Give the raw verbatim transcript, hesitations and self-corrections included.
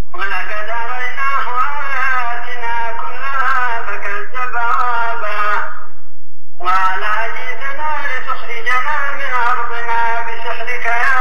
ولقد أريناه آياتنا كلها فكذب وأبى وقال أجئتنا لتخرجنا من أرضنا بسحرك يا